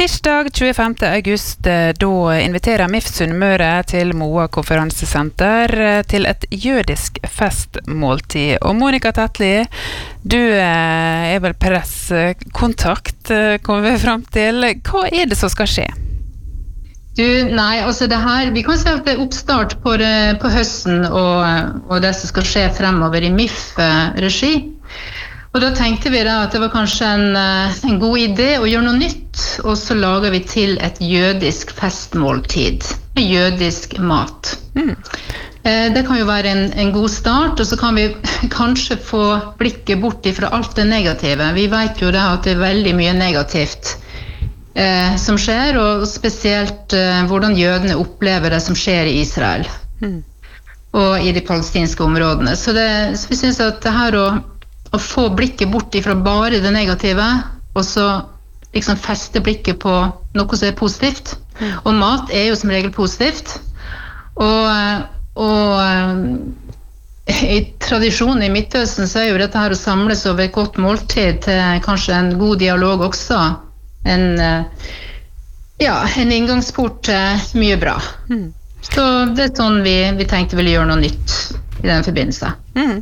Tirsdag 25. august, da inviterer MIF Sunnmøre til Moa konferansesenter til et jødisk festmåltid. Og Monica Tetli, du er vel presskontakt, kommer vi frem til. Hva er det som skal skje? Nei, altså det her, vi kan si at det er oppstart på høsten og det som skal skje fremover i MIF-regi. Og da tenkte vi da at det var kanskje en god idé å gjøre noe nytt, og så lager vi til et jødisk festmåltid, jødisk mat. Det kan jo være en god start, og så kan vi kanskje få blikket bort fra alt det negative. Vi vet jo da at det er veldig mye negativt som skjer, og spesielt hvordan jødene opplever det som skjer i Israel og i de palestinske områdene. Så vi synes at det her å få blikket bort fra bare det negative, og så liksom feste blikket på noe som er positivt. Og mat er jo som regel positivt. Og i tradisjonen i Midtøsten så er jo dette her å samles over et godt måltid til kanskje en god dialog også. En inngangsport til mye bra. Så det er sånn vi tenkte ville gjøre noe nytt i den forbindelse.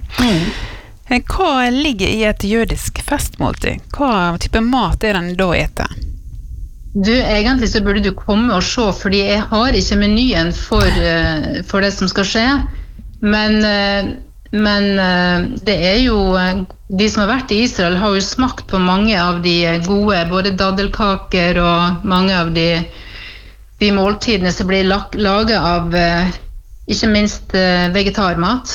Hva ligger i et jødisk festmåltid? Hva type mat er den da etter? Egentlig så burde du komme og se, fordi jeg har ikke menyen for det som skal skje. Men det er jo, de som har vært i Israel har jo smakt på mange av de gode, både daddelkaker og mange av de måltidene som blir laget av ikke minst vegetarmat.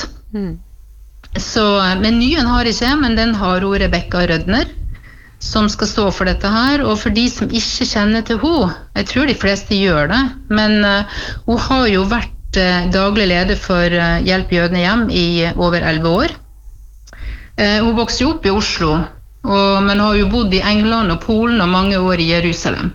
Så menyen har ikke, men den har Rebecca Rødner, som skal stå for dette her. Og for de som ikke kjenner til henne, jeg tror de fleste gjør det, men hun har jo vært daglig leder for Hjelp Jødene Hjem i over 11 år. Hun vokste jo opp i Oslo, men har jo bodd i England og Polen og mange år i Jerusalem.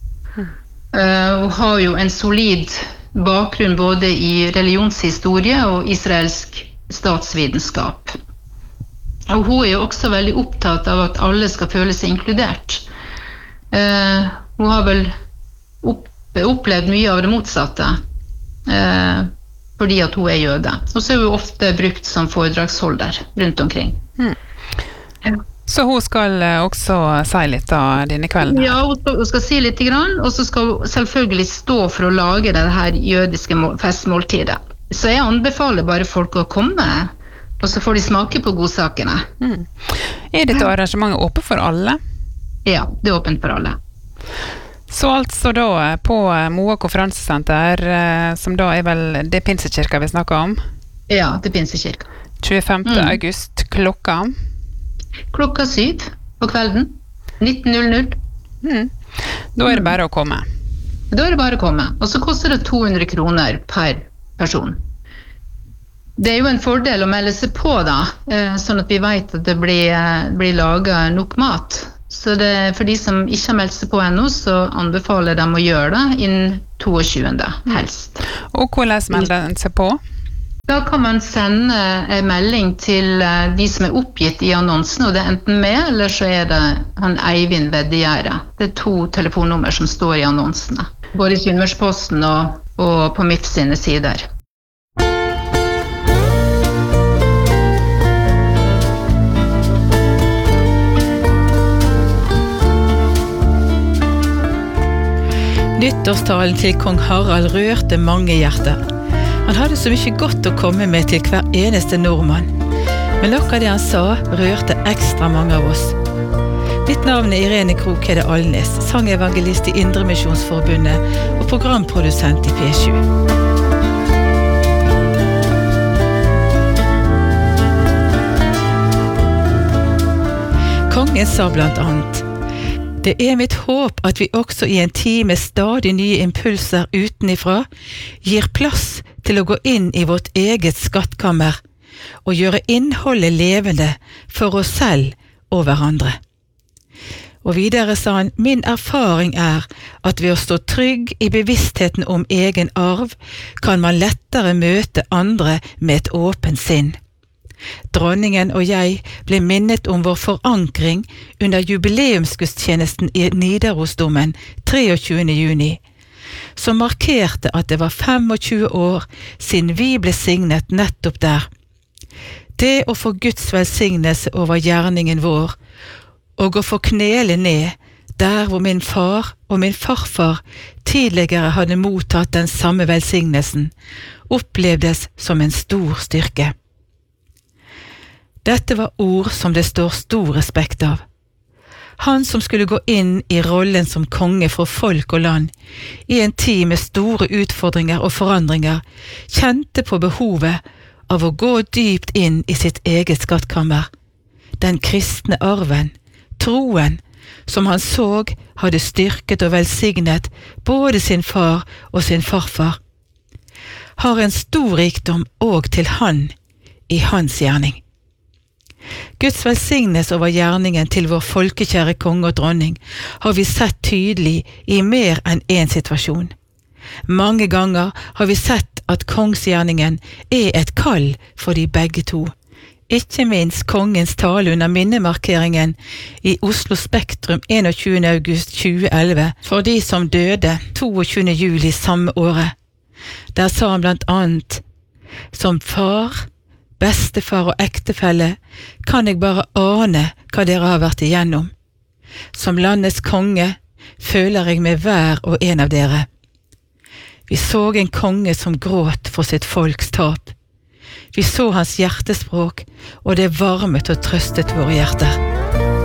Hun har jo en solid bakgrunn både i religionshistorie og israelsk statsvitenskap. Og hun er jo også veldig opptatt av at alle skal føle seg inkludert. Hun har vel opplevd mye av det motsatte, fordi at hun er jøde. Og så er hun ofte brukt som foredragsholder rundt omkring. Så hun skal også si litt av denne kvelden? Ja, hun skal si litt grann, og så skal hun selvfølgelig stå for å lage det her jødiske festmåltidet. Så jeg anbefaler bare folk å komme, og så får de smake på godsakene. Er dette arrangementet åpent for alle? Ja, det er åpent for alle. Så altså da på Moa konferansesenter, som da er vel det Pinsekirka vi snakker om? Ja, det Pinsekirka. 25. august, klokka? Klokka 7 på kvelden, 19:00. Da er det bare å komme. Da er det bare å komme, og så koster det 200 kroner per person. Det er jo en fordel å melde seg på da, sånn at vi vet at det blir laget nok mat. Så for de som ikke har meldt seg på ennå, så anbefaler jeg dem å gjøre det innen 22. helst. Og hvordan melder den seg på? Da kan man sende en melding til de som er oppgitt i annonsen, og det er enten meg, eller så er det han Eivind Veddegjerde. Det er 2 telefonnummer som står i annonsene, både i Sunnmørsposten og på MIF sine sider. Nyttårstalen til kong Harald rørte mange hjerter. Han hadde så mye godt å komme med til hver eneste nordmann. Men noe av det han sa rørte ekstra mange av oss. Mitt navn er Irene Krokhede Alnes, sangevangelist i Indremisjonsforbundet og programprodusent i P7. Kongen sa blant annet: Det er mitt håp at vi også i en tid med stadig nye impulser utenifra gir plass til å gå inn i vårt eget skattkammer og gjøre innholdet levende for oss selv og hverandre. Og videre sa han: Min erfaring er at ved å stå trygg i bevisstheten om egen arv kan man lettere møte andre med et åpent sinn. Dronningen og jeg ble minnet om vår forankring under jubileumsgudstjenesten i Nidarosdomen 23. juni, som markerte at det var 25 år siden vi ble signet nettopp der. Det å få Guds velsignelse over gjerningen vår, og å få knele ned der hvor min far og min farfar tidligere hadde mottatt den samme velsignelsen, opplevdes som en stor styrke. Dette var ord som det står stor respekt av. Han som skulle gå inn i rollen som konge for folk og land, i en tid med store utfordringer og forandringer, kjente på behovet av å gå dypt inn i sitt eget skattkammer. Den kristne arven, troen, som han så hadde styrket og velsignet både sin far og sin farfar, har en stor rikdom og til han i hans gjerning. Guds velsignes over gjerningen til vår folkekjære konge og dronning har vi sett tydelig i mer enn en situasjon. Mange ganger har vi sett at kongsgjerningen er et kall for de begge to. Ikke minst kongens tale under minnemarkeringen i Oslo Spektrum 21. august 2011 for de som døde 22. juli samme året. Der sa han blant annet: som far, bestefar og ektefelle kan jeg bare ane hva dere har vært igjennom. Som landets konge føler jeg med hver og en av dere. Vi så en konge som gråt for sitt folks tap. Vi så hans hjertespråk, og det varmet og trøstet våre hjerter.